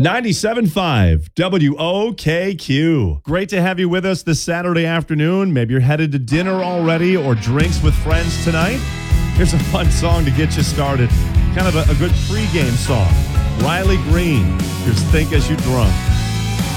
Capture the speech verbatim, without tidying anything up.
ninety-seven point five W O K Q. Great to have you with us this Saturday afternoon. Maybe you're headed to dinner already or drinks with friends tonight. Here's a fun song to get you started. Kind of a, a good pregame song. Riley Green. Here's Think As You Drunk.